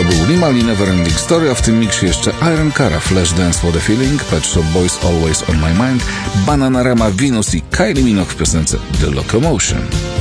To był Limali Neverending Story, a w tym miksie jeszcze Iron Cara, Flashdance for the Feeling, Pet Shop Boys Always on My Mind, Bananarama, Venus i Kylie Minogue w piosence The Locomotion.